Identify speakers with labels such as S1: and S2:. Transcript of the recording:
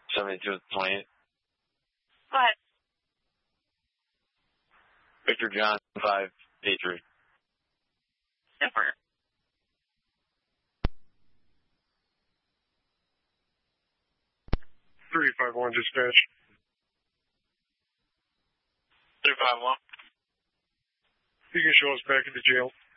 S1: 7228.
S2: Go ahead.
S1: Victor John 583.
S2: Super.
S3: 351 dispatch.
S1: 351.
S3: You can show us back at the jail.